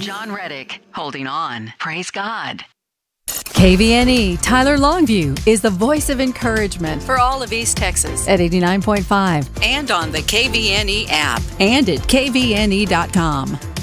John Reddick, holding on. Praise God. KVNE Tyler Longview is the voice of encouragement for all of East Texas at 89.5 and on the KVNE app and at kvne.com.